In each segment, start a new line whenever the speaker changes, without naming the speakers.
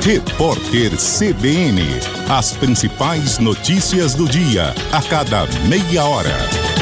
Repórter CBN. As principais notícias do dia, a cada meia hora.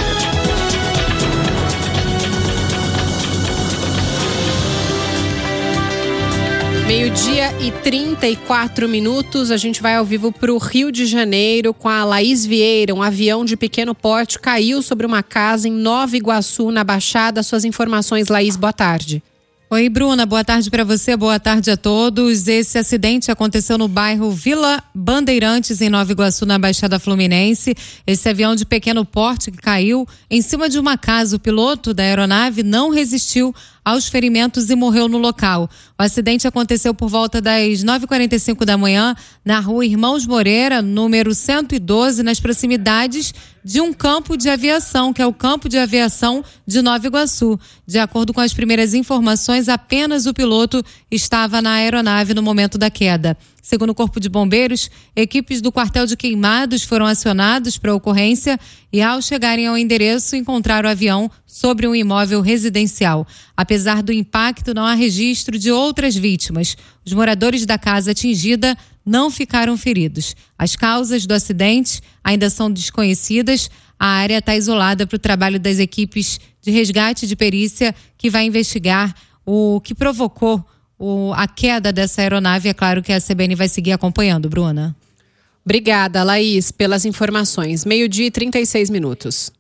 Meio-dia e 34 minutos, a gente vai ao vivo para o Rio de Janeiro com a Laís Vieira. Um avião de pequeno porte caiu sobre uma casa em Nova Iguaçu, na Baixada. Suas informações, Laís, boa tarde.
Oi, Bruna, boa tarde para você, boa tarde a todos. Esse acidente aconteceu no bairro Vila Bandeirantes, em Nova Iguaçu, na Baixada Fluminense. Esse avião de pequeno porte que caiu em cima de uma casa. O piloto da aeronave não resistiu aos ferimentos e morreu no local. O acidente aconteceu por volta das 9h45 da manhã, na rua Irmãos Moreira, número 112, nas proximidades de um campo de aviação, que é o campo de aviação de Nova Iguaçu. De acordo com as primeiras informações, apenas o piloto estava na aeronave no momento da queda. Segundo o Corpo de Bombeiros, equipes do quartel de Queimados foram acionados para a ocorrência e, ao chegarem ao endereço, encontraram o avião sobre um imóvel residencial. Apesar do impacto, não há registro de outras vítimas. Os moradores da casa atingida não ficaram feridos. As causas do acidente ainda são desconhecidas. A área está isolada para o trabalho das equipes de resgate e de perícia, que vai investigar o que provocou a queda dessa aeronave. É claro que a CBN vai seguir acompanhando, Bruna.
Obrigada, Laís, pelas informações. Meio-dia e 36 minutos.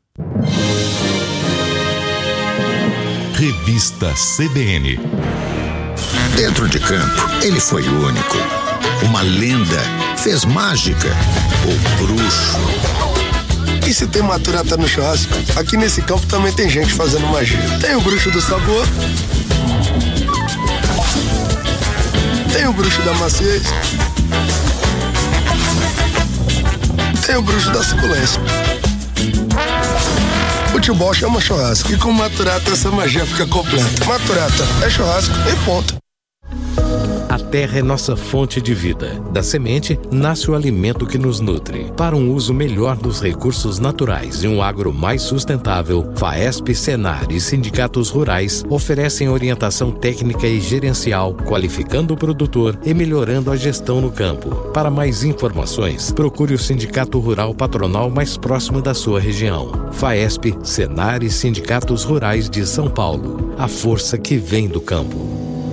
Revista CBN.
Dentro de campo, ele foi único. Uma lenda, fez mágica, o bruxo.
E se tem maturata no churrasco, aqui nesse campo também tem gente fazendo magia. Tem o bruxo do sabor, tem o bruxo da maciez, tem o bruxo da suculência. Futebol chama churrasco e com maturata essa magia fica completa. Maturata é churrasco e ponto.
A terra é nossa fonte de vida. Da semente nasce o alimento que nos nutre. Para um uso melhor dos recursos naturais e um agro mais sustentável, FAESP, Senar e sindicatos rurais oferecem orientação técnica e gerencial, qualificando o produtor e melhorando a gestão no campo. Para mais informações, procure o Sindicato Rural Patronal mais próximo da sua região. FAESP, Senar e sindicatos rurais de São Paulo. A força que vem do campo.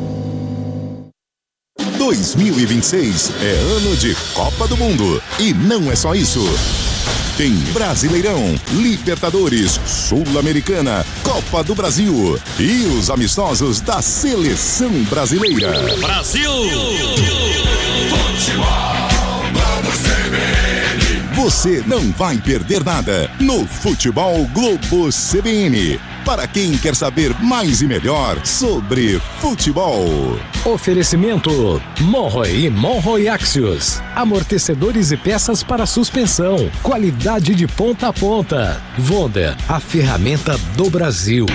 2026 é ano de Copa do Mundo. E não é só isso. Tem Brasileirão, Libertadores, Sul-Americana, Copa do Brasil e os amistosos da Seleção Brasileira.
Brasil! Futebol, vamos CBN!
Você não vai perder nada no Futebol Globo CBN. Para quem quer saber mais e melhor sobre futebol.
Oferecimento Monroe e Monroe Axios. Amortecedores e peças para suspensão. Qualidade de ponta a ponta. Wonder, a ferramenta do Brasil.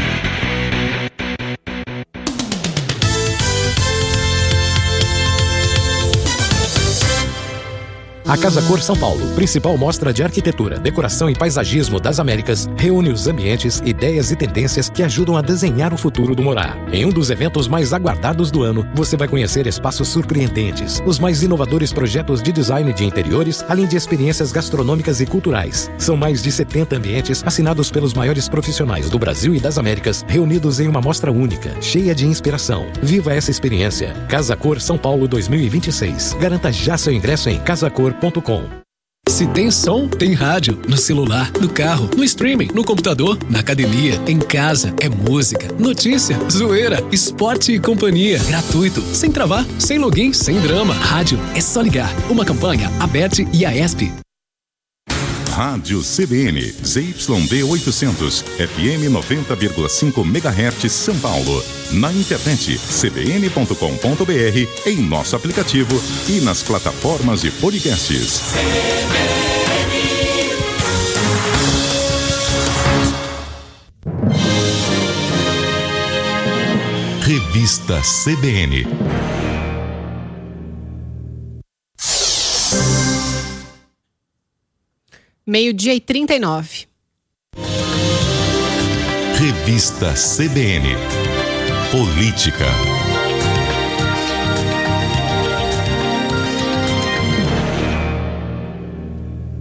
A Casa Cor São Paulo, principal mostra de arquitetura, decoração e paisagismo das Américas, reúne os ambientes, ideias e tendências que ajudam a desenhar o futuro do morar. Em um dos eventos mais aguardados do ano, você vai conhecer espaços surpreendentes, os mais inovadores projetos de design de interiores, além de experiências gastronômicas e culturais. São mais de 70 ambientes assinados pelos maiores profissionais do Brasil e das Américas, reunidos em uma mostra única, cheia de inspiração. Viva essa experiência. Casa Cor São Paulo 2026. Garanta já seu ingresso em casacor.com.
Se tem som, tem rádio. No celular, no carro, no streaming, no computador, na academia, em casa. É música, notícia, zoeira, esporte e companhia. Gratuito, sem travar, sem login, sem drama. Rádio é só ligar. Uma campanha, ABET e AESP.
Rádio CBN, ZYD 800, FM 90,5 MHz São Paulo. Na internet, cbn.com.br, em nosso aplicativo e nas plataformas de podcasts. Revista CBN.
Meio-dia e 39.
Revista CBN. Política.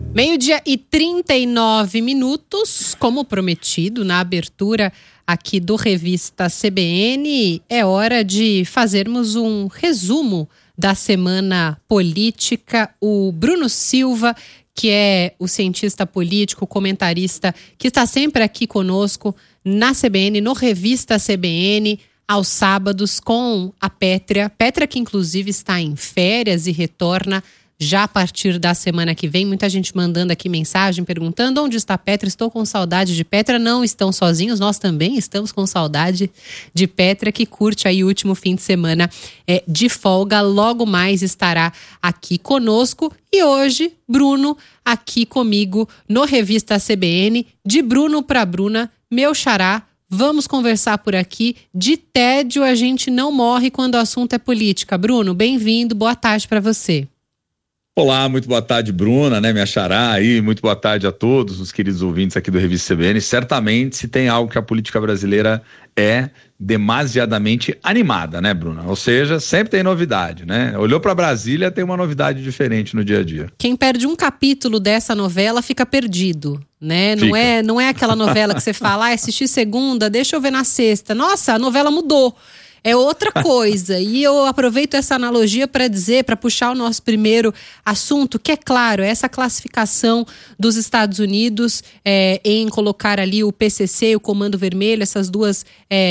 Meio-dia e 39 minutos, como prometido na abertura aqui do Revista CBN, é hora de fazermos um resumo da semana política. O Bruno Silva, que é o cientista político, comentarista, que está sempre aqui conosco na CBN, no Revista CBN, aos sábados com a Pétria. Pétria que inclusive está em férias e retorna já a partir da semana que vem. Muita gente mandando aqui mensagem, perguntando onde está Pétria. Estou com saudade de Pétria. Não estão sozinhos, nós também estamos com saudade de Pétria, que curte aí o último fim de semana de folga. Logo mais estará aqui conosco. E hoje, Bruno aqui comigo no Revista CBN, de Bruno para Bruna, meu xará. Vamos conversar por aqui. De tédio a gente não morre quando o assunto é política. Bruno, bem-vindo, boa tarde para você.
Olá, muito boa tarde, Bruna, minha xará aí, muito boa tarde a todos os queridos ouvintes aqui do Revista CBN. Certamente, se tem algo que a política brasileira é demasiadamente animada, Bruna? Ou seja, sempre tem novidade, Olhou para Brasília, tem uma novidade diferente no dia a dia.
Quem perde um capítulo dessa novela fica perdido, Não é aquela novela que você fala, assisti segunda, deixa eu ver na sexta. Nossa, a novela mudou. É outra coisa. E eu aproveito essa analogia para dizer, para puxar o nosso primeiro assunto, que é claro, essa classificação dos Estados Unidos em colocar ali o PCC, o Comando Vermelho, essas duas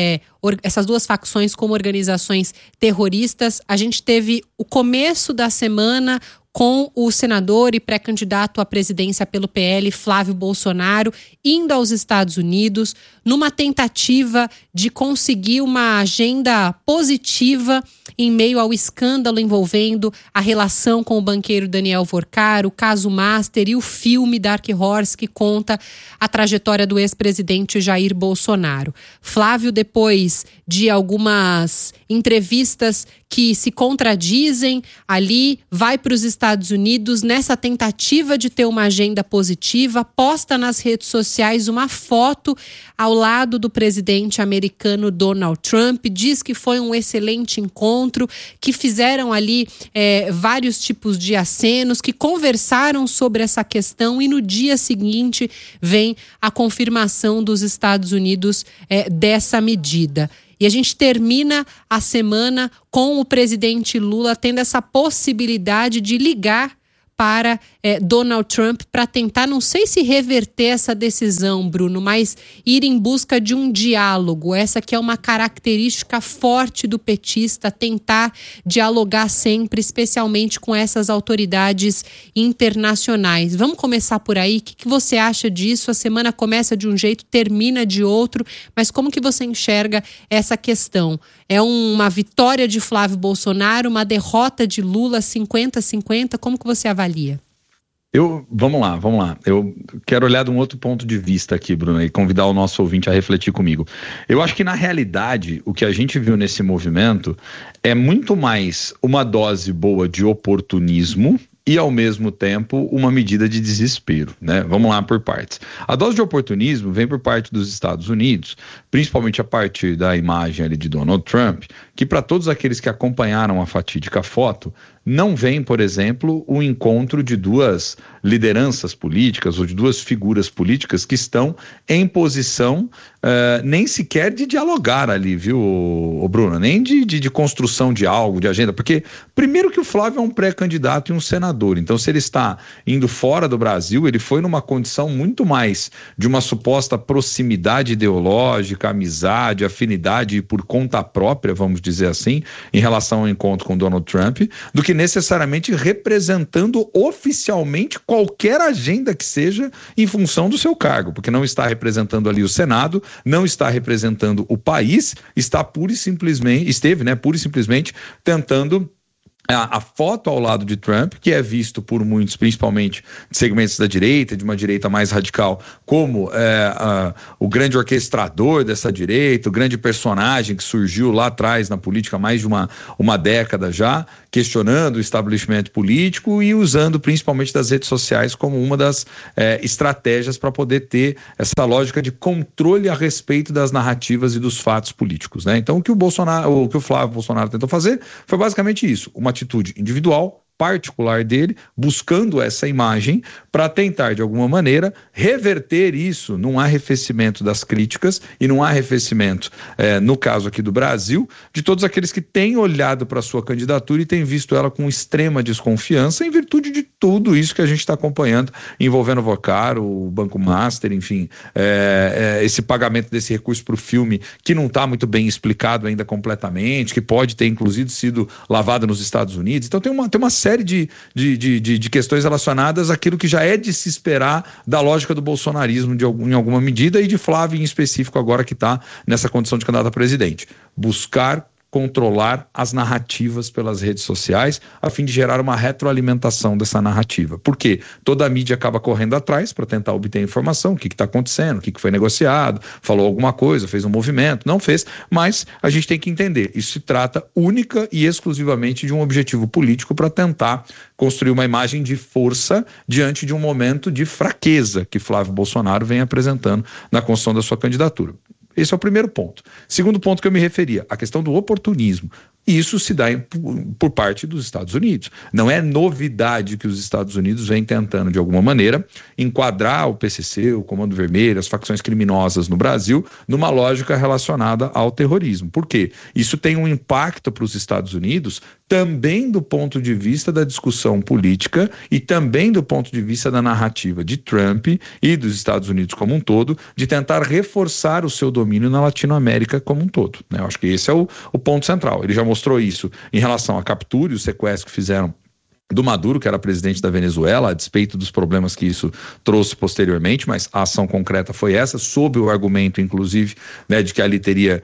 facções como organizações terroristas. A gente teve o começo da semana com o senador e pré-candidato à presidência pelo PL, Flávio Bolsonaro, indo aos Estados Unidos numa tentativa de conseguir uma agenda positiva em meio ao escândalo envolvendo a relação com o banqueiro Daniel Vorcar, o caso Master e o filme Dark Horse, que conta a trajetória do ex-presidente Jair Bolsonaro. Flávio, depois de algumas entrevistas que se contradizem ali, vai para os Estados Unidos nessa tentativa de ter uma agenda positiva, posta nas redes sociais uma foto ao lado do presidente americano Donald Trump, diz que foi um excelente encontro, que fizeram ali vários tipos de acenos, que conversaram sobre essa questão, e no dia seguinte vem a confirmação dos Estados Unidos dessa medida. E a gente termina a semana com o presidente Lula tendo essa possibilidade de ligar para Donald Trump para tentar, não sei se reverter essa decisão, Bruno, mas ir em busca de um diálogo. Essa que é uma característica forte do petista, tentar dialogar sempre, especialmente com essas autoridades internacionais. Vamos começar por aí. O que você acha disso? A semana começa de um jeito, termina de outro, mas como que você enxerga essa questão? É uma vitória de Flávio Bolsonaro, uma derrota de Lula, 50-50? Como que você avalia?
Vamos lá. Eu quero olhar de um outro ponto de vista aqui, Bruno, e convidar o nosso ouvinte a refletir comigo. Eu acho que, na realidade, o que a gente viu nesse movimento é muito mais uma dose boa de oportunismo e, ao mesmo tempo, uma medida de desespero, Vamos lá por partes. A dose de oportunismo vem por parte dos Estados Unidos, principalmente a partir da imagem ali de Donald Trump, que, para todos aqueles que acompanharam a fatídica foto, não vem, por exemplo, o encontro de duas lideranças políticas ou de duas figuras políticas que estão em posição nem sequer de dialogar ali, viu, Bruno? Nem de construção de algo, de agenda, porque primeiro que o Flávio é um pré-candidato e um senador, então se ele está indo fora do Brasil, ele foi numa condição muito mais de uma suposta proximidade ideológica, amizade, afinidade por conta própria, vamos dizer assim, em relação ao encontro com Donald Trump, do que necessariamente representando oficialmente qualquer agenda que seja em função do seu cargo, porque não está representando ali o Senado, não está representando o país, esteve, pura e simplesmente tentando a foto ao lado de Trump, que é visto por muitos, principalmente de segmentos da direita, de uma direita mais radical, como o grande orquestrador dessa direita, o grande personagem que surgiu lá atrás na política há mais de uma década já, questionando o establishment político e usando principalmente das redes sociais como uma das estratégias para poder ter essa lógica de controle a respeito das narrativas e dos fatos políticos, Então o que o Flávio Bolsonaro tentou fazer foi basicamente isso, uma atitude individual, particular dele, buscando essa imagem para tentar, de alguma maneira, reverter isso num arrefecimento das críticas e num arrefecimento, no caso aqui do Brasil, de todos aqueles que têm olhado para a sua candidatura e têm visto ela com extrema desconfiança em virtude de tudo isso que a gente está acompanhando, envolvendo o Vocaro, o Banco Master, enfim, esse pagamento desse recurso para o filme que não está muito bem explicado ainda completamente, que pode ter inclusive sido lavado nos Estados Unidos. Então tem uma série de questões relacionadas àquilo que já é de se esperar da lógica do bolsonarismo em alguma medida, e de Flávio em específico agora, que está nessa condição de candidato a presidente. Buscar controlar as narrativas pelas redes sociais, a fim de gerar uma retroalimentação dessa narrativa. Por quê? Toda a mídia acaba correndo atrás para tentar obter informação, o que está acontecendo, o que foi negociado, falou alguma coisa, fez um movimento, não fez, mas a gente tem que entender, isso se trata única e exclusivamente de um objetivo político para tentar construir uma imagem de força diante de um momento de fraqueza que Flávio Bolsonaro vem apresentando na construção da sua candidatura. Esse é o primeiro ponto. Segundo ponto que eu me referia, a questão do oportunismo. Isso se dá por parte dos Estados Unidos. Não é novidade que os Estados Unidos vêm tentando, de alguma maneira, enquadrar o PCC, o Comando Vermelho, as facções criminosas no Brasil, numa lógica relacionada ao terrorismo. Por quê? Isso tem um impacto para os Estados Unidos também do ponto de vista da discussão política e também do ponto de vista da narrativa de Trump e dos Estados Unidos como um todo, de tentar reforçar o seu domínio na Latinoamérica como um todo, né? Eu acho que esse é o ponto central. Ele já mostrou isso em relação à captura e o sequestro que fizeram do Maduro, que era presidente da Venezuela, a despeito dos problemas que isso trouxe posteriormente, mas a ação concreta foi essa, sob o argumento, inclusive, né, de que ali teria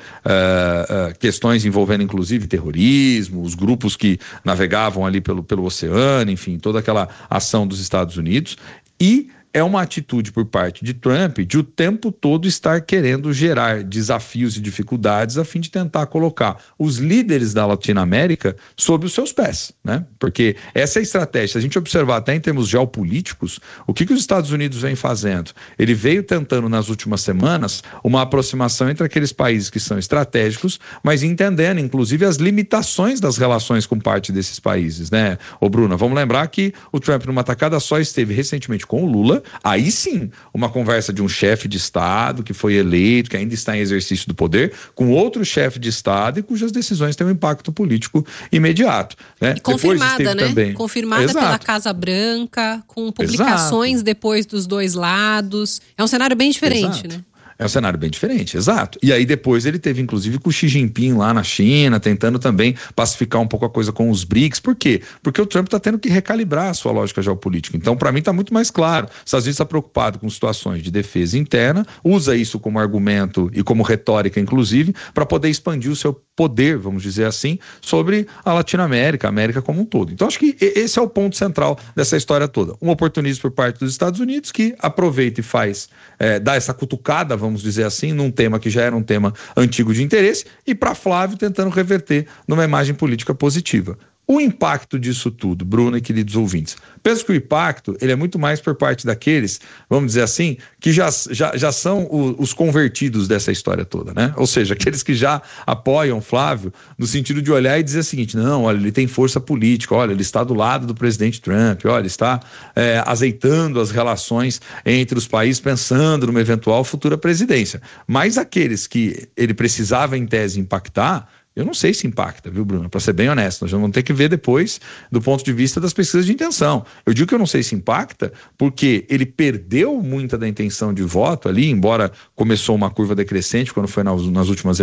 questões envolvendo, inclusive, terrorismo, os grupos que navegavam ali pelo oceano, enfim, toda aquela ação dos Estados Unidos. E é uma atitude por parte de Trump de o tempo todo estar querendo gerar desafios e dificuldades a fim de tentar colocar os líderes da Latinoamérica sob os seus pés, né? Porque essa é a estratégia. Se a gente observar até em termos geopolíticos, o que os Estados Unidos vem fazendo? Ele veio tentando nas últimas semanas uma aproximação entre aqueles países que são estratégicos, mas entendendo inclusive as limitações das relações com parte desses países, né? Ô Bruna, vamos lembrar que o Trump numa tacada só esteve recentemente com o Lula. Aí sim, uma conversa de um chefe de Estado que foi eleito, que ainda está em exercício do poder, com outro chefe de Estado e cujas decisões têm um impacto político imediato, né?
E confirmada, né?
Também...
Confirmada pela Casa Branca, com publicações depois dos dois lados. É um cenário bem diferente, né?
É um cenário bem diferente, exato. E aí depois ele teve inclusive com o Xi Jinping lá na China, tentando também pacificar um pouco a coisa com os BRICS. Por quê? Porque o Trump está tendo que recalibrar a sua lógica geopolítica. Então, para mim, está muito mais claro. Os Estados Unidos está preocupado com situações de defesa interna, usa isso como argumento e como retórica, inclusive, para poder expandir o seu poder, vamos dizer assim, sobre a Latinoamérica, a América como um todo. Então, acho que esse é o ponto central dessa história toda. Um oportunismo por parte dos Estados Unidos que aproveita e faz, dá essa cutucada, vamos dizer assim, num tema que já era um tema antigo de interesse, e para Flávio tentando reverter numa imagem política positiva. O impacto disso tudo, Bruno e queridos ouvintes, penso que o impacto ele é muito mais por parte daqueles, vamos dizer assim, que já são os convertidos dessa história toda, né? Ou seja, aqueles que já apoiam Flávio no sentido de olhar e dizer o seguinte: não, olha, ele tem força política, olha, ele está do lado do presidente Trump, olha, ele está azeitando as relações entre os países, pensando numa eventual futura presidência. Mas aqueles que ele precisava, em tese, impactar, eu não sei se impacta, viu, Bruno? Para ser bem honesto, nós vamos ter que ver depois do ponto de vista das pesquisas de intenção. Eu digo que eu não sei se impacta porque ele perdeu muita da intenção de voto ali, embora começou uma curva decrescente quando foi nas últimas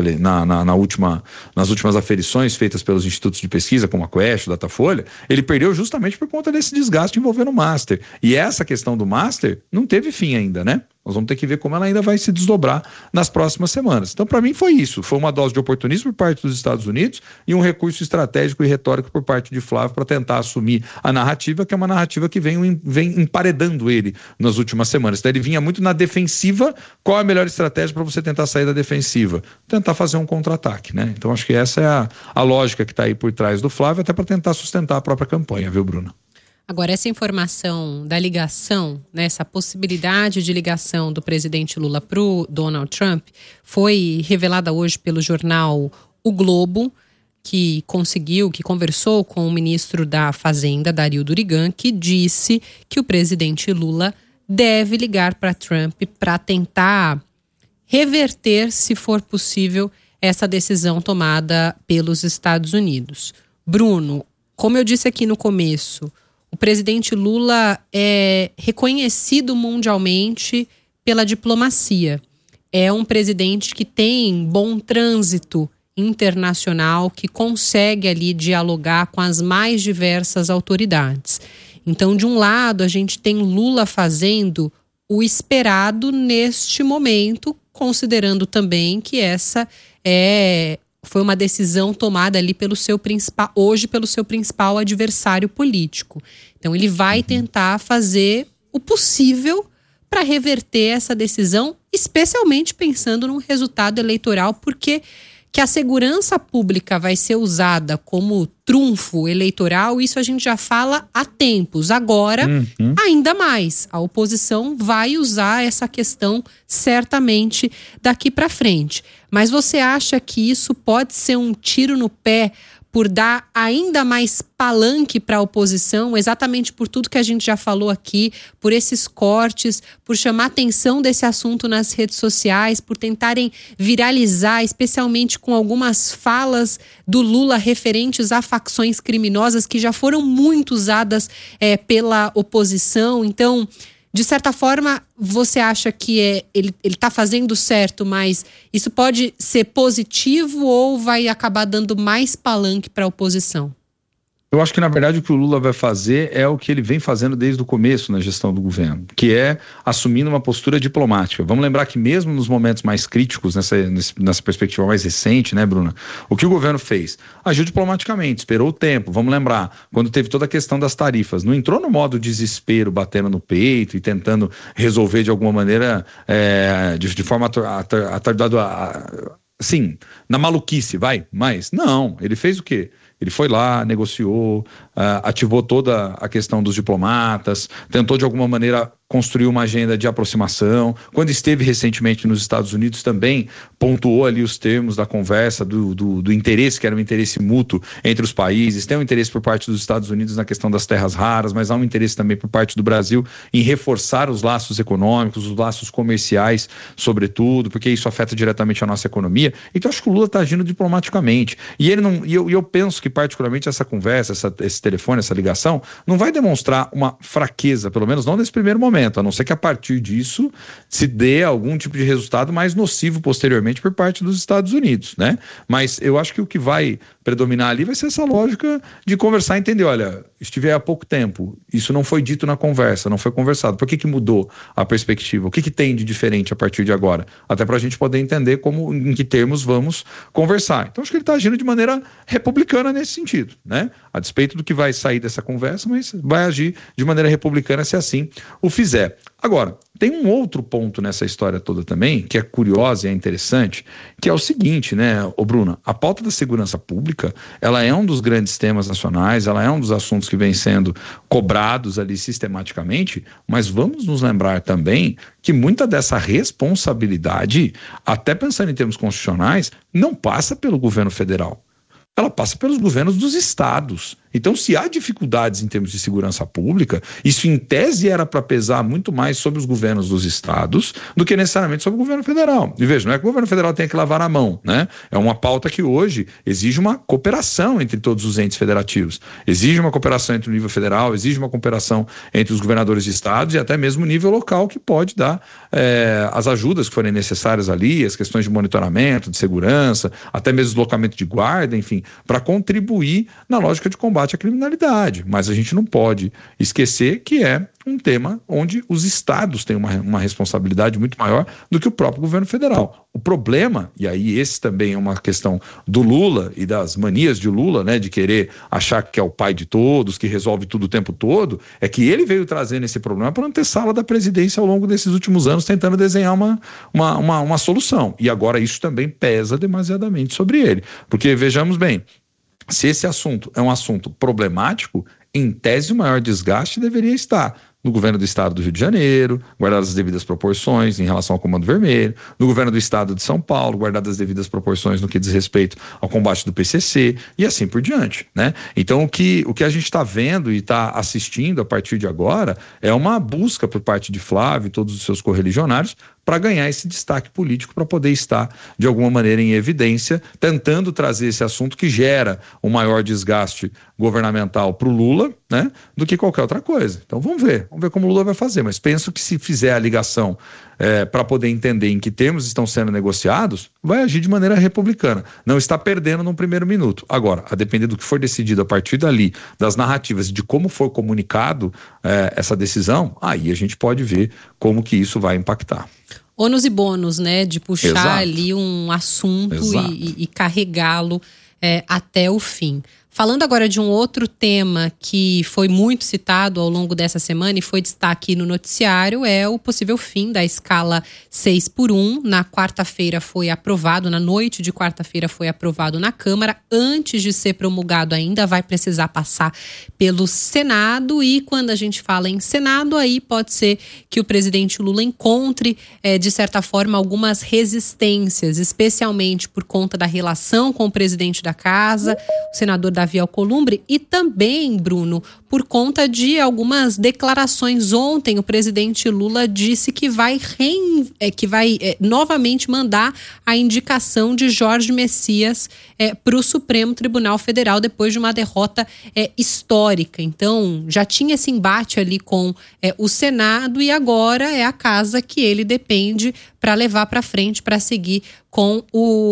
aferições feitas pelos institutos de pesquisa, como a Quest, o Datafolha, ele perdeu justamente por conta desse desgaste envolvendo o Master. E essa questão do Master não teve fim ainda, né? Nós vamos ter que ver como ela ainda vai se desdobrar nas próximas semanas. Então, para mim, foi isso. Foi uma dose de oportunismo por parte dos Estados Unidos e um recurso estratégico e retórico por parte de Flávio para tentar assumir a narrativa, que é uma narrativa que vem emparedando ele nas últimas semanas. Então, ele vinha muito na defensiva. Qual é a melhor estratégia para você tentar sair da defensiva? Tentar fazer um contra-ataque, né? Então, acho que essa é a lógica que está aí por trás do Flávio, até para tentar sustentar a própria campanha, viu, Bruno?
Agora, essa informação da ligação, né, essa possibilidade de ligação do presidente Lula para o Donald Trump foi revelada hoje pelo jornal O Globo. que conversou com o ministro da Fazenda, Dario Durigan, que disse que o presidente Lula deve ligar para Trump para tentar reverter, se for possível, essa decisão tomada pelos Estados Unidos. Bruno, como eu disse aqui no começo, o presidente Lula é reconhecido mundialmente pela diplomacia. É um presidente que tem bom trânsito internacional, que consegue ali dialogar com as mais diversas autoridades. Então, de um lado, a gente tem Lula fazendo o esperado neste momento, considerando também que essa foi uma decisão tomada ali pelo seu principal adversário político. Então ele vai tentar fazer o possível para reverter essa decisão, especialmente pensando num resultado eleitoral, porque que a segurança pública vai ser usada como trunfo eleitoral, isso a gente já fala há tempos. Agora, ainda mais, a oposição vai usar essa questão certamente daqui para frente. Mas você acha que isso pode ser um tiro no pé por dar ainda mais palanque para a oposição, exatamente por tudo que a gente já falou aqui, por esses cortes, por chamar atenção desse assunto nas redes sociais, por tentarem viralizar, especialmente com algumas falas do Lula referentes a facções criminosas que já foram muito usadas pela oposição. Então, de certa forma, você acha que ele está fazendo certo, mas isso pode ser positivo ou vai acabar dando mais palanque para a oposição?
Eu acho que, na verdade, o que o Lula vai fazer é o que ele vem fazendo desde o começo na gestão do governo, que é assumindo uma postura diplomática. Vamos lembrar que mesmo nos momentos mais críticos, nessa perspectiva mais recente, né, Bruna, o que o governo fez? Agiu diplomaticamente, esperou o tempo. Vamos lembrar, quando teve toda a questão das tarifas, não entrou no modo desespero, batendo no peito e tentando resolver de alguma maneira, de forma assim, na maluquice, mas não, ele fez o quê? Ele foi lá, negociou, ativou toda a questão dos diplomatas, tentou de alguma maneira construir uma agenda de aproximação. Quando esteve recentemente nos Estados Unidos também pontuou ali os termos da conversa, do interesse, que era um interesse mútuo entre os países. Tem um interesse por parte dos Estados Unidos na questão das terras raras, mas há um interesse também por parte do Brasil em reforçar os laços econômicos, os laços comerciais, sobretudo, porque isso afeta diretamente a nossa economia. Então acho que o Lula está agindo diplomaticamente. E eu penso que particularmente essa conversa, esse telefone, essa ligação, não vai demonstrar uma fraqueza, pelo menos não nesse primeiro momento, a não ser que a partir disso se dê algum tipo de resultado mais nocivo posteriormente por parte dos Estados Unidos, né? Mas eu acho que o que vai predominar ali vai ser essa lógica de conversar e entender, olha, estive há pouco tempo, isso não foi dito na conversa, não foi conversado, por que mudou a perspectiva? O que tem de diferente a partir de agora? Até para a gente poder entender em que termos vamos conversar. Então acho que ele está agindo de maneira republicana nesse sentido, né? A despeito do que vai sair dessa conversa, mas vai agir de maneira republicana se assim o fizer. Agora, tem um outro ponto nessa história toda também, que é curioso e é interessante, que é o seguinte, né, Bruna, a pauta da segurança pública, ela é um dos grandes temas nacionais, ela é um dos assuntos que vem sendo cobrados ali sistematicamente, mas vamos nos lembrar também que muita dessa responsabilidade, até pensando em termos constitucionais, não passa pelo governo federal. Ela passa pelos governos dos estados. Então, se há dificuldades em termos de segurança pública, isso em tese era para pesar muito mais sobre os governos dos estados do que necessariamente sobre o governo federal. E veja, não é que o governo federal tenha que lavar a mão, né? É uma pauta que hoje exige uma cooperação entre todos os entes federativos. Exige uma cooperação entre o nível federal, exige uma cooperação entre os governadores de estados e até mesmo o nível local, que pode dar as ajudas que forem necessárias ali, as questões de monitoramento, de segurança, até mesmo deslocamento de guarda, enfim, para contribuir na lógica de combate à criminalidade. Mas a gente não pode esquecer que é um tema onde os estados têm uma responsabilidade muito maior do que o próprio governo federal. O problema, e aí esse também é uma questão do Lula e das manias de Lula, né, de querer achar que é o pai de todos, que resolve tudo o tempo todo, é que ele veio trazendo esse problema para a antessala da presidência ao longo desses últimos anos, tentando desenhar uma solução. E agora isso também pesa demasiadamente sobre ele. Porque, vejamos bem, se esse assunto é um assunto problemático, em tese o maior desgaste deveria estar no governo do estado do Rio de Janeiro, guardadas as devidas proporções em relação ao Comando Vermelho, no governo do estado de São Paulo, guardadas as devidas proporções no que diz respeito ao combate do PCC e assim por diante, né? Então o que a gente está vendo e está assistindo a partir de agora é uma busca por parte de Flávio e todos os seus correligionários para ganhar esse destaque político, para poder estar de alguma maneira em evidência, tentando trazer esse assunto que gera um maior desgaste governamental para o Lula, né, do que qualquer outra coisa. Então vamos ver como o Lula vai fazer, mas penso que se fizer a ligação para poder entender em que termos estão sendo negociados, vai agir de maneira republicana, não está perdendo num primeiro minuto. Agora, a depender do que for decidido a partir dali, das narrativas e de como for comunicado essa decisão, aí a gente pode ver como que isso vai impactar.
Ônus e bônus, né, de puxar
Exato.
ali um assunto e carregá-lo até o fim. Falando agora de um outro tema que foi muito citado ao longo dessa semana e foi destaque no noticiário, é o possível fim da escala 6x1. Na quarta-feira foi aprovado, na noite de quarta-feira foi aprovado na Câmara. Antes de ser promulgado ainda vai precisar passar pelo Senado, e quando a gente fala em Senado, aí pode ser que o presidente Lula encontre, de certa forma, algumas resistências, especialmente por conta da relação com o presidente da casa, o senador Davi Alcolumbre, e também, Bruno, por conta de algumas declarações. Ontem o presidente Lula disse que vai novamente mandar a indicação de Jorge Messias para o Supremo Tribunal Federal depois de uma derrota histórica. Então já tinha esse embate ali com o Senado, e agora é a casa que ele depende para levar para frente, para seguir com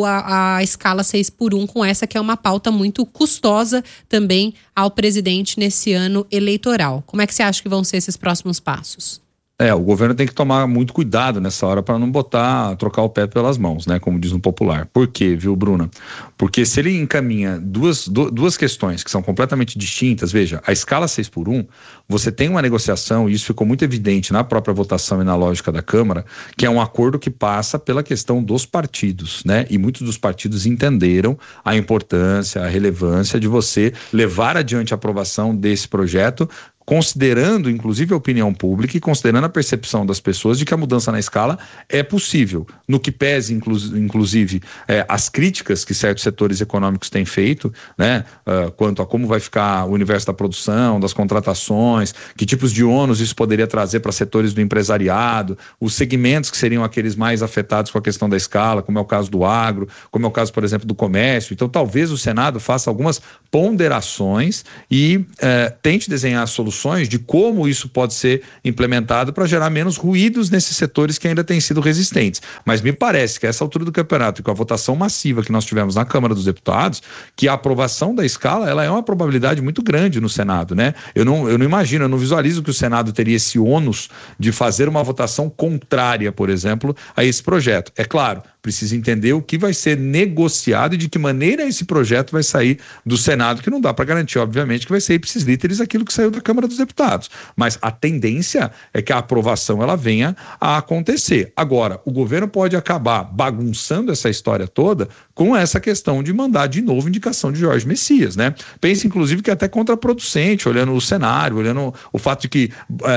a escala 6x1, com essa que é uma pauta muito custosa também ao presidente nesse ano eleitoral. Como é que você acha que vão ser esses próximos passos?
O governo tem que tomar muito cuidado nessa hora para não trocar o pé pelas mãos, né? Como diz no popular. Por quê, viu, Bruna? Porque se ele encaminha duas questões que são completamente distintas, veja, a escala 6x1, você tem uma negociação, e isso ficou muito evidente na própria votação e na lógica da Câmara, que é um acordo que passa pela questão dos partidos, né? E muitos dos partidos entenderam a importância, a relevância de você levar adiante a aprovação desse projeto, considerando inclusive a opinião pública e considerando a percepção das pessoas de que a mudança na escala é possível, no que pese inclusive as críticas que certos setores econômicos têm feito, né, quanto a como vai ficar o universo da produção, das contratações, que tipos de ônus isso poderia trazer para setores do empresariado, os segmentos que seriam aqueles mais afetados com a questão da escala, como é o caso do agro, como é o caso, por exemplo, do comércio. Então talvez o Senado faça algumas ponderações e tente desenhar soluções de como isso pode ser implementado para gerar menos ruídos nesses setores que ainda têm sido resistentes. Mas me parece que a essa altura do campeonato, com a votação massiva que nós tivemos na Câmara dos Deputados, que a aprovação da escala, ela é uma probabilidade muito grande no Senado, né? Eu não imagino, eu não visualizo que o Senado teria esse ônus de fazer uma votação contrária, por exemplo, a esse projeto. É claro, precisa entender o que vai ser negociado e de que maneira esse projeto vai sair do Senado, que não dá para garantir, obviamente, que vai ser ipsis literis aquilo que saiu da Câmara dos Deputados. Mas a tendência é que a aprovação ela venha a acontecer. Agora, o governo pode acabar bagunçando essa história toda com essa questão de mandar de novo indicação de Jorge Messias, né? Pensa, inclusive, que é até contraproducente, olhando o cenário, olhando o fato de que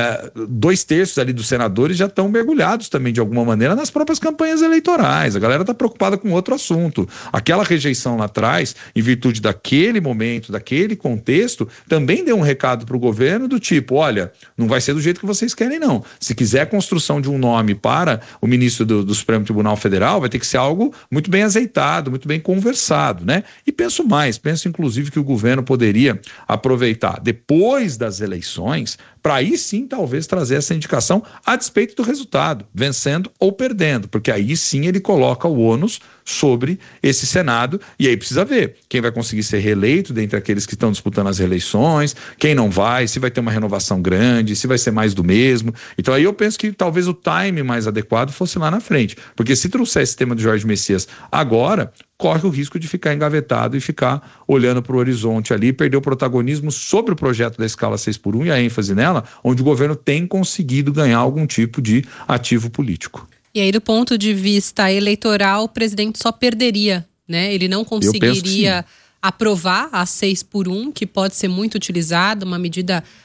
2/3 ali dos senadores já estão mergulhados também, de alguma maneira, nas próprias campanhas eleitorais. A galera está preocupada com outro assunto. Aquela rejeição lá atrás, em virtude daquele momento, daquele contexto, também deu um recado para o governo do tipo, olha, não vai ser do jeito que vocês querem, não. Se quiser a construção de um nome para o ministro do Supremo Tribunal Federal, vai ter que ser algo muito bem azeitado, muito bem conversado, né? E penso inclusive que o governo poderia aproveitar depois das eleições para aí sim talvez trazer essa indicação a despeito do resultado, vencendo ou perdendo, porque aí sim ele coloca o ônus sobre esse Senado, e aí precisa ver quem vai conseguir ser reeleito dentre aqueles que estão disputando as reeleições, quem não vai, se vai ter uma renovação grande, se vai ser mais do mesmo. Então aí eu penso que talvez o time mais adequado fosse lá na frente, porque se trouxer esse tema do Jorge Messias agora, corre o risco de ficar engavetado e ficar olhando para o horizonte ali, perder o protagonismo sobre o projeto da escala 6x1 e a ênfase nela, onde o governo tem conseguido ganhar algum tipo de ativo político.
E aí, do ponto de vista eleitoral, o presidente só perderia, né? Ele não conseguiria aprovar a 6x1, que pode ser muito utilizada, uma medida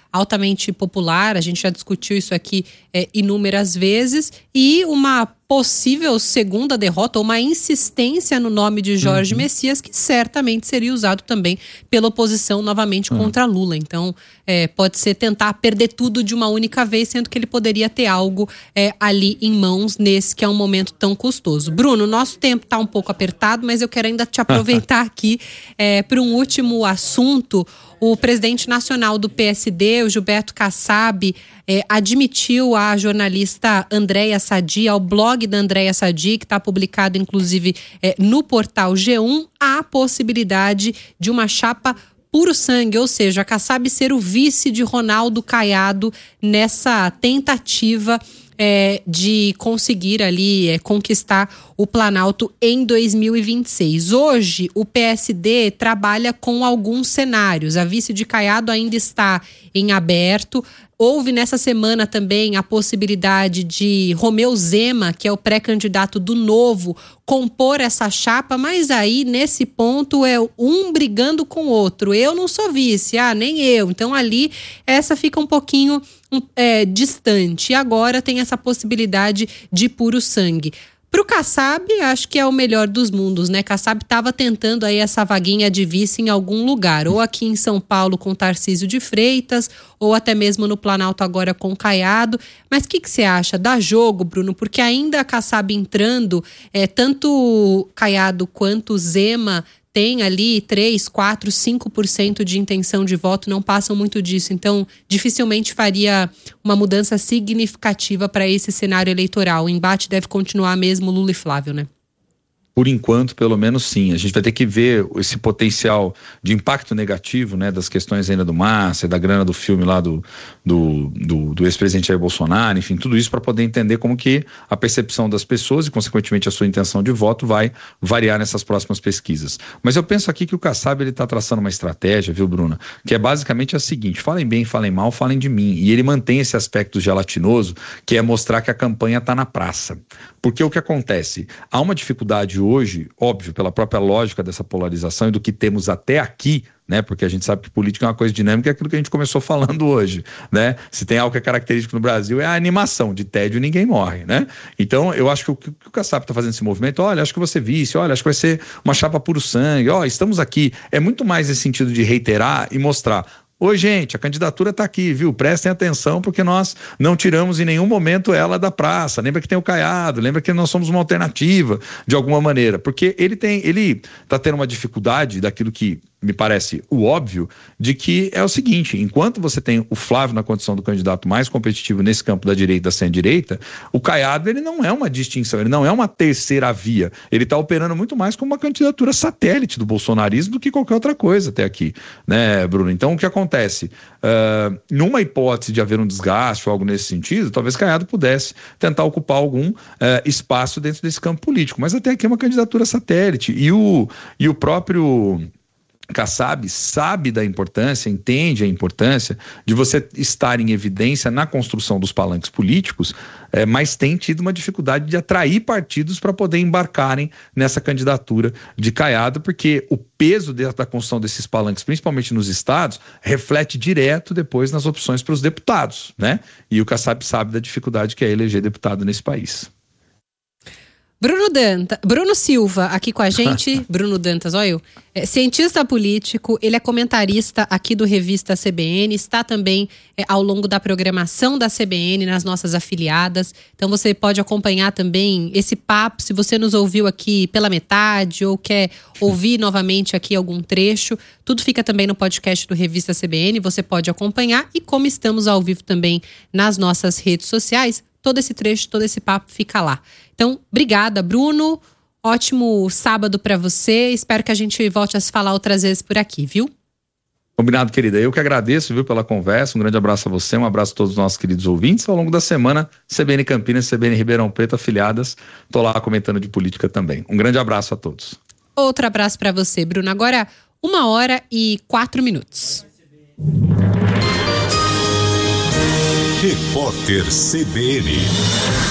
altamente popular, a gente já discutiu isso aqui inúmeras vezes, e uma possível segunda derrota ou uma insistência no nome de Jorge Messias, que certamente seria usado também pela oposição novamente contra Lula. Então, pode ser tentar perder tudo de uma única vez, sendo que ele poderia ter algo ali em mãos nesse que é um momento tão custoso. Bruno, nosso tempo está um pouco apertado, mas eu quero ainda te aproveitar aqui para um último assunto. O presidente nacional do PSD, o Gilberto Kassab, admitiu à jornalista Andréia Sadi, ao blog da Andréia Sadi, que está publicado inclusive no portal G1, a possibilidade de uma chapa puro sangue, ou seja, Kassab ser o vice de Ronaldo Caiado nessa tentativa de conseguir ali conquistar o Planalto em 2026. Hoje, o PSD trabalha com alguns cenários. A vice de Caiado ainda está em aberto. Houve nessa semana também a possibilidade de Romeu Zema, que é o pré-candidato do Novo, compor essa chapa, mas aí, nesse ponto, é um brigando com o outro. Eu não sou vice, nem eu. Então, ali, essa fica um pouquinho distante. E agora tem essa possibilidade de puro sangue. Para o Kassab, acho que é o melhor dos mundos, né? Kassab estava tentando aí essa vaguinha de vice em algum lugar, ou aqui em São Paulo com Tarcísio de Freitas, ou até mesmo no Planalto agora com Caiado. Mas o que você acha? Dá jogo, Bruno? Porque ainda a Kassab entrando, tanto Caiado quanto Zema tem ali 3, 4, 5% de intenção de voto, não passam muito disso. Então, dificilmente faria uma mudança significativa para esse cenário eleitoral. O embate deve continuar mesmo Lula e Flávio, né?
Por enquanto, pelo menos sim. A gente vai ter que ver esse potencial de impacto negativo, né, das questões ainda do Massa, da grana do filme lá do ex-presidente Jair Bolsonaro, enfim, tudo isso para poder entender como que a percepção das pessoas e, consequentemente, a sua intenção de voto vai variar nessas próximas pesquisas. Mas eu penso aqui que o Kassab ele está traçando uma estratégia, viu, Bruna, que é basicamente a seguinte: falem bem, falem mal, falem de mim. E ele mantém esse aspecto gelatinoso, que é mostrar que a campanha está na praça. Porque o que acontece? Há uma dificuldade hoje, óbvio, pela própria lógica dessa polarização e do que temos até aqui, né? Porque a gente sabe que política é uma coisa dinâmica, é aquilo que a gente começou falando hoje, né? Se tem algo que é característico no Brasil é a animação, de tédio ninguém morre, né? Então eu acho que o que o Kassab está fazendo esse movimento, olha, acho que você vice, olha, acho que vai ser uma chapa puro sangue, estamos aqui, é muito mais esse sentido de reiterar e mostrar: oi, gente, a candidatura está aqui, viu? Prestem atenção, porque nós não tiramos em nenhum momento ela da praça. Lembra que tem o Caiado, lembra que nós somos uma alternativa, de alguma maneira. Porque ele está tendo uma dificuldade daquilo que me parece o óbvio, de que é o seguinte: enquanto você tem o Flávio na condição do candidato mais competitivo nesse campo da direita, da centro-direita, o Caiado, ele não é uma distinção, ele não é uma terceira via, ele está operando muito mais como uma candidatura satélite do bolsonarismo do que qualquer outra coisa até aqui, né, Bruno? Então, o que acontece? Numa hipótese de haver um desgaste ou algo nesse sentido, talvez Caiado pudesse tentar ocupar algum espaço dentro desse campo político, mas até aqui é uma candidatura satélite, e o próprio Kassab sabe da importância, entende a importância de você estar em evidência na construção dos palanques políticos, mas tem tido uma dificuldade de atrair partidos para poder embarcarem nessa candidatura de Caiado, porque o peso da construção desses palanques, principalmente nos estados, reflete direto depois nas opções para os deputados, né? E o Kassab sabe da dificuldade que é eleger deputado nesse país.
Bruno Silva, aqui com a gente. Bruno Dantas, olha eu. Cientista político, ele é comentarista aqui do Revista CBN, está também ao longo da programação da CBN nas nossas afiliadas. Então você pode acompanhar também esse papo, se você nos ouviu aqui pela metade ou quer ouvir novamente aqui algum trecho. Tudo fica também no podcast do Revista CBN, você pode acompanhar. E como estamos ao vivo também nas nossas redes sociais, todo esse trecho, todo esse papo fica lá. Então, obrigada, Bruno. Ótimo sábado para você. Espero que a gente volte a se falar outras vezes por aqui, viu?
Combinado, querida. Eu que agradeço, viu, pela conversa. Um grande abraço a você, um abraço a todos os nossos queridos ouvintes. Ao longo da semana, CBN Campinas, CBN Ribeirão Preto, afiliadas. Tô lá comentando de política também. Um grande abraço a todos.
Outro abraço para você, Bruno. Agora, 1h04.
Repórter CBN.